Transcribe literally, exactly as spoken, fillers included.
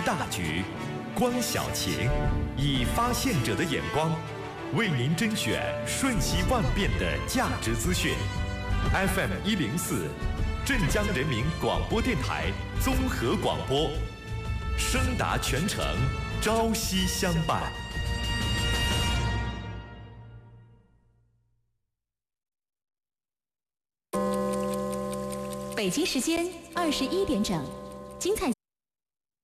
大局，观小情，以发现者的眼光，为您甄选瞬息万变的价值资讯。F M 一零四，镇江人民广播电台综合广播，声达全城，朝夕相伴。 北京时间二十一点整，精彩节